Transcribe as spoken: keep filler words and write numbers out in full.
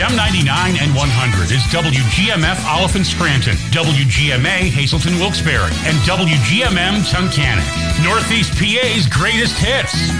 M ninety-nine and one hundred is W G M F Oliphant Scranton, W G M A Hazelton Wilkes-Barre, and W G M M Tunkhannock. Northeast P A's greatest hits.